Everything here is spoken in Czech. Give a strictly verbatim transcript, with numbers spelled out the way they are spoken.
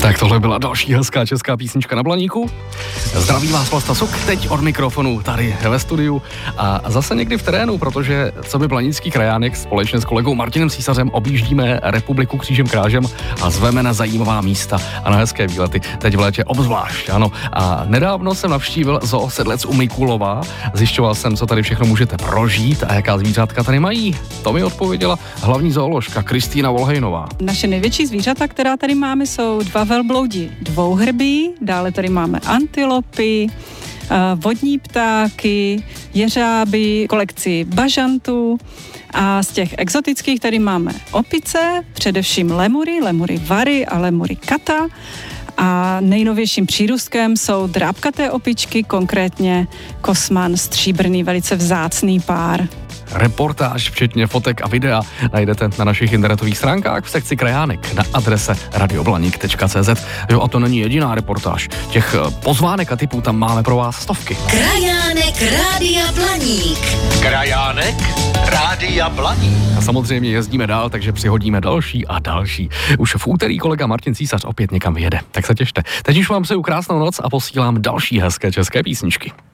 Tak tohle byla další hezká česká písnička na Blaníku. Zdraví vás Vlasta Suk, teď od mikrofonu tady ve studiu a zase někdy v terénu, protože co by blanický krajánek společně s kolegou Martinem Císařem objíždíme republiku křížem krážem a zveme na zajímavá místa a na hezké výlety. Teď v létě obzvlášť, ano. A nedávno jsem navštívil zoo Sedlec u Mikulova. Zjišťoval jsem, co tady všechno můžete prožít a jaká zvířátka tady mají. To mi odpověděla hlavní zooložka Kristýna Volhejnová. Naše největší zvířata, která tady máme, jsou dva velbloudi dvouhrbí, dále tady máme antilopy, vodní ptáky, jeřáby, kolekci bažantů a z těch exotických tady máme opice, především lemury, lemury vary a lemury kata. A nejnovějším přírůstkem jsou drápkaté opičky, konkrétně kosman stříbrný, velice vzácný pár. Reportáž, včetně fotek a videa, najdete na našich internetových stránkách v sekci Krajánek na adrese radioblaník tečka cé zet. Jo, a to není jediná reportáž. Těch pozvánek a tipů tam máme pro vás stovky. Krajánek Rádia Blaník. Krajánek Rádia Blaník. A samozřejmě jezdíme dál, takže přihodíme další a další. Už v úterý kolega Martin Císař opět někam jede, tak se těšte. Teď už vám přeju krásnou noc a posílám další hezké české písničky.